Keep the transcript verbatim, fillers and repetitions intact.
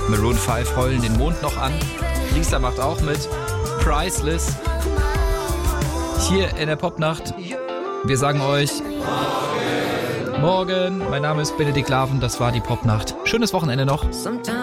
Maroon fünf heulen den Mond noch an. Lisa macht auch mit. Priceless. Hier in der Popnacht. Wir sagen euch Morgen. Morgen. Mein Name ist Benedikt Laven. Das war die Popnacht. Schönes Wochenende noch.